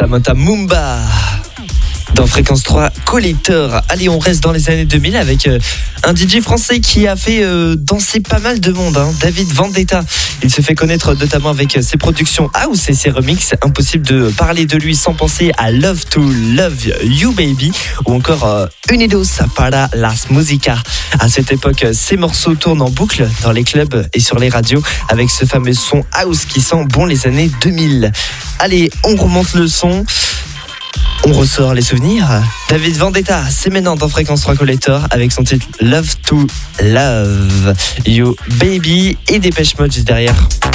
Samantha Mumba dans Fréquence 3 Collector. Allez, on reste dans les années 2000 avec un DJ français qui a fait danser pas mal de monde, David Vendetta. Il se fait connaître notamment avec ses productions house et ses remixes. Impossible de parler de lui sans penser à Love to Love You Baby ou encore Unidos para las Música. À cette époque, ces morceaux tournent en boucle dans les clubs et sur les radios avec ce fameux son house qui sent bon les années 2000. Allez, on remonte le son. On ressort les souvenirs. David Vendetta, c'est maintenant dans Fréquence 3 Collector avec son titre Love to Love You Baby et Dépêche Mode juste derrière.